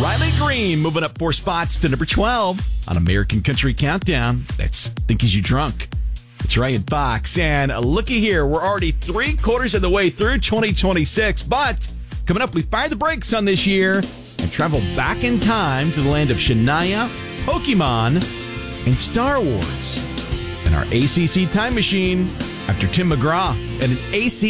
Riley Green moving up 4 spots to number 12 on American Country Countdown. That's Think Is You Drunk. It's Ryan Fox. And looky here, we're already 3/4 of the way through 2026. But coming up, we fire the brakes on this year and travel back in time to the land of Shania, Pokemon, and Star Wars. In our ACC Time Machine, after Tim McGraw and an